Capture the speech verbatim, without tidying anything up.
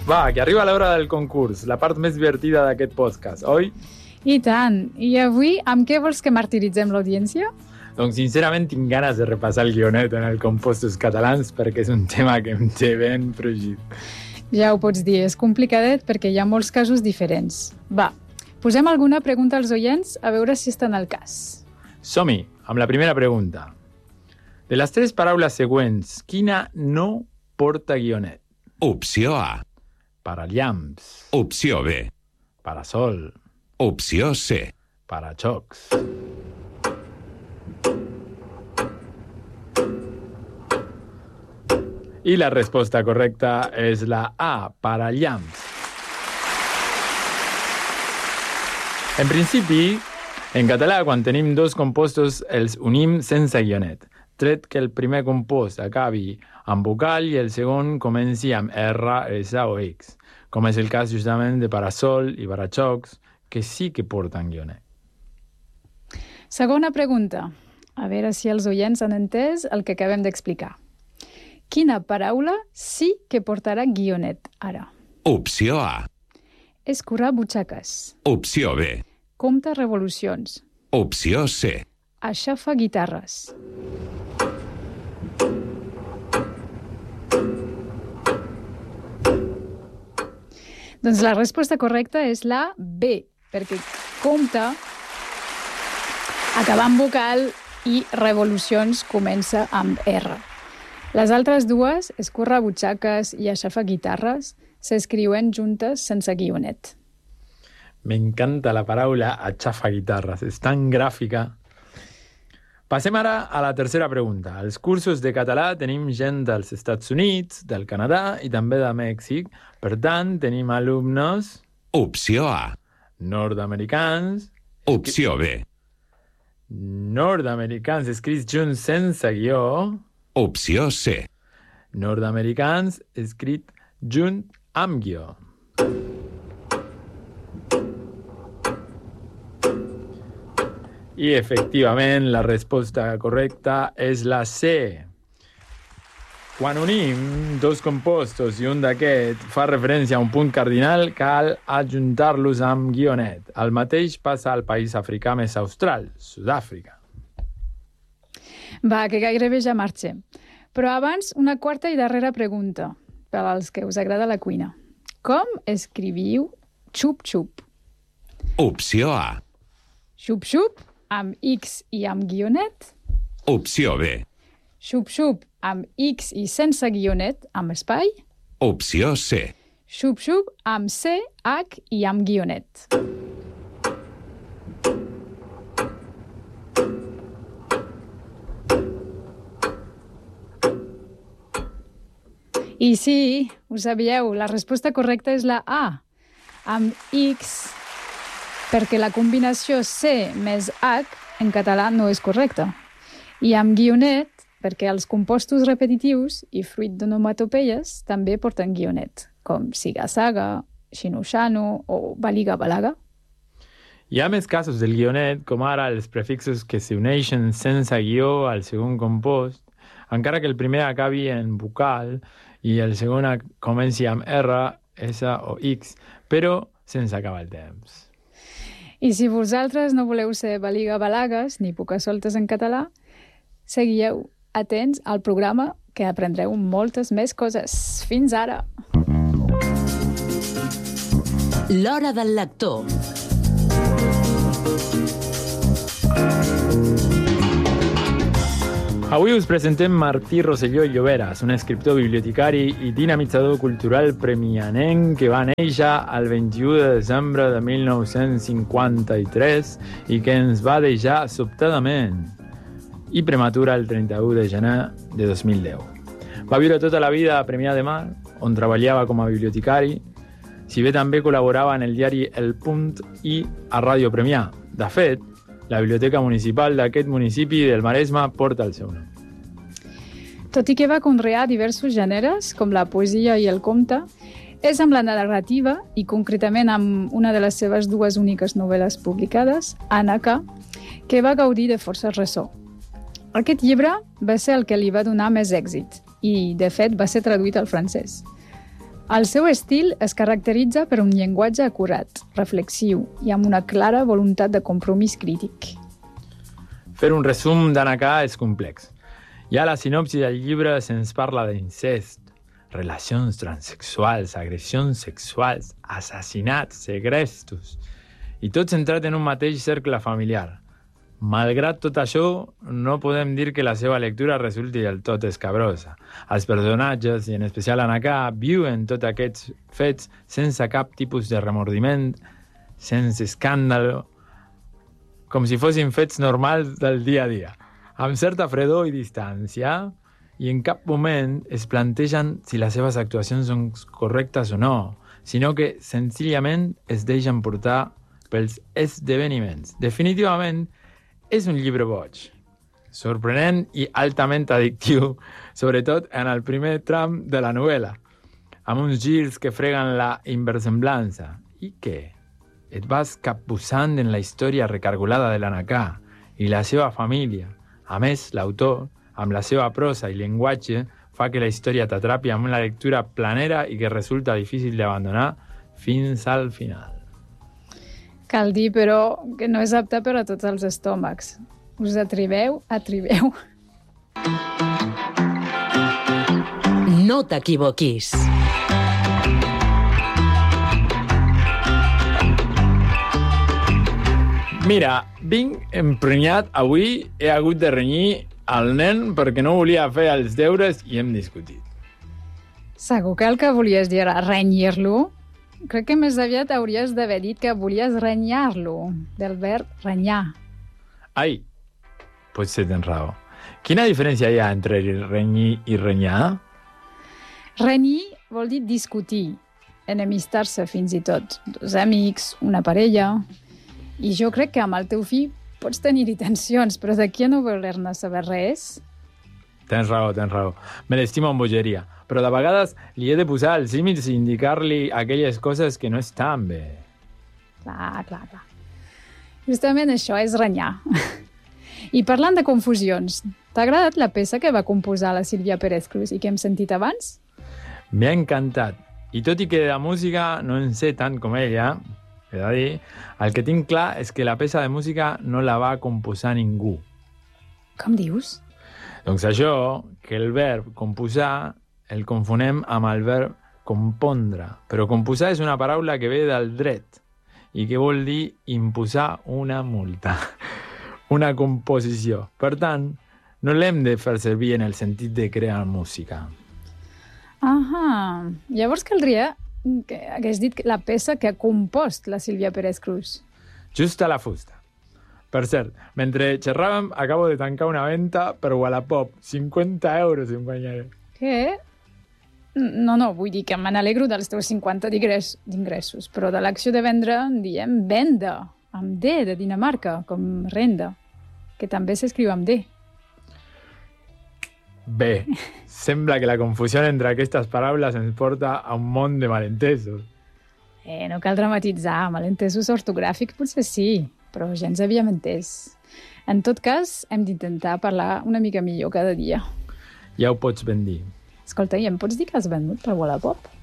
Va, que arriba l'hora del concurs, la part més divertida d'aquest podcast, oi? I tant. I avui, amb què vols que martiritzem l'audiència? Doncs sincerament tinc ganes de repassar el guionet en el Compostos Catalans perquè és un tema que em té ben fregit. Ja ho pots dir, és complicadet perquè hi ha molts casos diferents. Va, posem alguna pregunta als oients a veure si estan al cas. Som-hi, amb la primera pregunta. De les tres paraules següents, quina no porta guionet? Opció A. Parallamps. Opció B. Parasol. Opció C. Parachocs. I la resposta correcta és la A, parallamps. En principi, en català, quan tenim dos compostos, els unim sense guionet, tret que el primer compost acabi amb vocal i el segon comenci amb R, S o X, com és el cas justament de parasol i parachocs, que sí que porten guionet. Segona pregunta. A veure si els oients han entès el que acabem d'explicar. Quina paraula sí que portarà guionet ara? Opció A. Escurrar butxaques. Opció B. Compta revolucions. Opció C. Aixafa guitarres. Doncs la resposta correcta és la B, perquè compta acabar amb vocal i revolucions comença amb R. Les altres dues, escurrar butxaques i aixafar guitarres, s'escriuen juntes sense guionet. M'encanta la paraula aixafar guitarres, és tan gràfica. Passem ara a la tercera pregunta. Als cursos de català tenim gent dels Estats Units, del Canadà i també de Mèxic. Per tant, tenim alumnes... Opció A. Nord-americans... Opció B. Nord-americans escrits junts sense guió... Opció C. Nord-americans escrit junt amb guió. I, efectivament, la resposta correcta és la C. Quan unim dos compostos i un d'aquest fa referència a un punt cardinal, cal adjuntar-los amb guionet. El mateix passa al país africà més austral, Sud-àfrica. Va, que gairebé ja marxem. Però abans, una quarta i darrera pregunta, per als que us agrada la cuina. Com escriviu xup-xup? Opció A. Xup-xup, amb X i amb guionet. Opció B. Xup-xup, amb X i sense guionet, amb espai. Opció C. Xup-xup, amb C, H i amb guionet. I sí, ho sabíeu, la resposta correcta és la A, amb X, perquè la combinació C més H en català no és correcta. I amb guionet, perquè els compostos repetitius i fruit d'onomatopeies també porten guionet, com siga-saga, xino-xano o baliga-balaga. Hi ha més casos del guionet, com ara els prefixos que s'uneixen sense guió al segon compost, encara que el primer acabi en vocal i el segon comenci amb R, S o X, però sense acabar el temps. I si vosaltres no voleu ser baliga-balagues ni poca-soltes en català, seguieu atents al programa que aprendreu moltes més coses. Fins ara! L'Hora del Lector. Avui us presentem Martí Rosselló i Lloberas, un escriptor, bibliotecari i dinamitzador cultural premianenc que va néixer el vint-i-u de desembre de mil nou-cents cinquanta-tres i que ens va deixar sobtadament i prematura el trenta-u de gener de dos mil deu. Va viure tota la vida a Premià de Mar, on treballava com a bibliotecari, si bé també col·laborava en el diari El Punt i a Ràdio Premià. De fet, la biblioteca municipal d'aquest municipi del Maresme porta el seu nom. Tot i que va conrear diversos gèneres, com la poesia i el conte, és amb la narrativa, i concretament amb una de les seves dues úniques novel·les publicades, Anaka, que va gaudir de força ressò. Aquest llibre va ser el que li va donar més èxit i, de fet, va ser traduït al francès. El seu estil es caracteritza per un llenguatge acurat, reflexiu i amb una clara voluntat de compromís crític. Fer un resum d'Anacà és complex. Ja a la sinopsi del llibre se'ns parla d'incest, relacions transsexuals, agressions sexuals, assassinats, segrestos, i tot centrat en un mateix cercle familiar. Malgrat tot això, no podem dir que la seva lectura resulti del tot escabrosa. Els personatges, i en especial Anacà, viuen tots aquests fets sense cap tipus de remordiment, sense escàndol, com si fossin fets normals del dia a dia, amb certa fredor i distància, i en cap moment es plantegen si les seves actuacions són correctes o no, sinó que senzillament es deixen portar pels esdeveniments. Definitivament, és un llibre boig, sorprenent i altament addictiu, sobretot en el primer tram de la novel·la, amb uns girs que freguen la inversemblança. I què? Et vas capbussant en la història recargolada de l'Anacà i la seva família. A més, l'autor, amb la seva prosa i llenguatge, fa que la història t'atrapi amb una lectura planera i que resulta difícil d'abandonar fins al final. Cal dir, però, que no és apte per a tots els estómacs. Us atreveu, atreveu. No t'equivoquis. Mira, vinc emprenyat avui, he hagut de renyir al nen perquè no volia fer els deures i hem discutit. Segur que el que volies dir era renyir-lo? Crec que més aviat hauries d'haver dit que volies renyar-lo, del verb renyar. Ai, potser tens raó. Quina diferència hi ha entre renyir i renyar? Renyir vol dir discutir, enemistar-se fins i tot. Dos amics, una parella... I jo crec que amb el teu fill pots tenir-hi tensions, però d'aquí a no voler-ne saber res... Tens raó, tens raó. Me l'estimo amb bogeria, però de vegades li he de posar els límits i indicar-li aquelles coses que no estan bé. Clar, clar, clar. Justament això és renyar. I parlant de confusions, t'ha agradat la peça que va composar la Sílvia Pérez Cruz i que hem sentit abans? M'ha encantat. I tot i que de música no en sé tant com ella, he de dir, el que tinc clar és que la peça de música no la va composar ningú. Com dius? Doncs això, que el verb composar el confonem amb el verb compondre. Però composar és una paraula que ve del dret i que vol dir imposar una multa, una composició. Per tant, no l'hem de fer servir en el sentit de crear música. Ahà, llavors caldria que hagués dit la peça que ha compost la Sílvia Pérez Cruz. Just a la fusta. Per cert, mentre xerràvem, acabo de tancar una venda per Wallapop. cinquanta euros em guanyaré. Què? No, no, vull dir que me n'alegro dels teus cinquanta d'ingressos, però de l'acció de vendre en diem venda, amb D de Dinamarca, com renda, que també s'escriu amb D. Bé, sembla que la confusió entre aquestes paraules ens porta a un món de malentesos. Eh, no cal dramatitzar, malentesos ortogràfics potser sí, però ja ens havíem entès. En tot cas, hem d'intentar parlar una mica millor cada dia. Ja ho pots ben dir. Escolta, i em pots dir que has venut per Wallapop?